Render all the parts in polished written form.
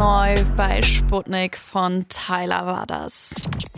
neu bei Sputnik von Tyler war das.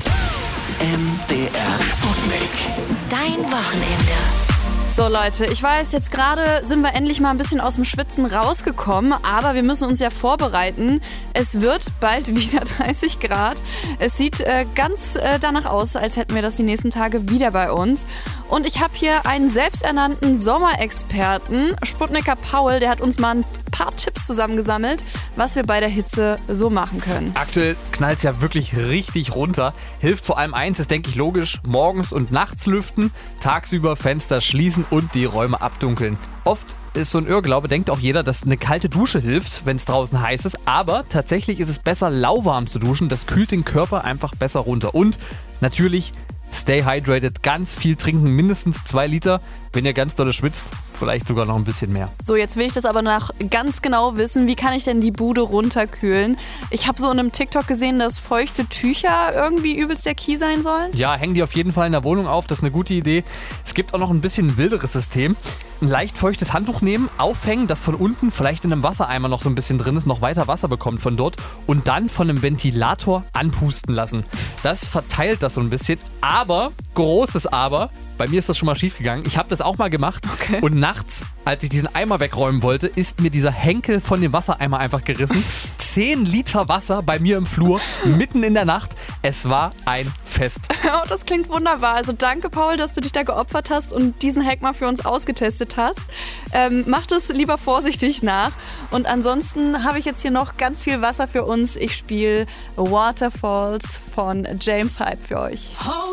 MDR Sputnik. Dein Wochenende. So Leute, ich weiß, jetzt gerade sind wir endlich mal ein bisschen aus dem Schwitzen rausgekommen, aber wir müssen uns ja vorbereiten. Es wird bald wieder 30 Grad. Es sieht ganz danach aus, als hätten wir das die nächsten Tage wieder bei uns. Und ich habe hier einen selbsternannten Sommerexperten, Sputniker Paul, der hat uns mal ein paar Tipps zusammengesammelt, was wir bei der Hitze so machen können. Aktuell knallt es ja wirklich richtig runter. Hilft vor allem eins, ist denke ich logisch, morgens und nachts lüften, tagsüber Fenster schließen und die Räume abdunkeln. Oft ist so ein Irrglaube, denkt auch jeder, dass eine kalte Dusche hilft, wenn es draußen heiß ist. Aber tatsächlich ist es besser, lauwarm zu duschen. Das kühlt den Körper einfach besser runter. Und natürlich stay hydrated, ganz viel trinken, mindestens 2 Liter. Wenn ihr ganz dolle schwitzt, vielleicht sogar noch ein bisschen mehr. So, jetzt will ich das aber nach ganz genau wissen. Wie kann ich denn die Bude runterkühlen? Ich habe so in einem TikTok gesehen, dass feuchte Tücher irgendwie übelst der Key sein sollen. Ja, hängen die auf jeden Fall in der Wohnung auf, das ist eine gute Idee. Es gibt auch noch ein bisschen ein wilderes System. Ein leicht feuchtes Handtuch nehmen, aufhängen, das von unten vielleicht in einem Wassereimer noch so ein bisschen drin ist, noch weiter Wasser bekommt von dort und dann von einem Ventilator anpusten lassen. Das verteilt das so ein bisschen, aber, großes Aber, bei mir ist das schon mal schief gegangen. Ich habe das auch mal gemacht und nachts, als ich diesen Eimer wegräumen wollte, ist mir dieser Henkel von dem Wassereimer einfach gerissen. 10 Liter Wasser bei mir im Flur, mitten in der Nacht. Es war ein Fest. Oh, das klingt wunderbar. Also danke, Paul, dass du dich da geopfert hast und diesen Hack mal für uns ausgetestet hast. Macht es lieber vorsichtig nach. Und ansonsten habe ich jetzt hier noch ganz viel Wasser für uns. Ich spiele Waterfalls von James Hype für euch.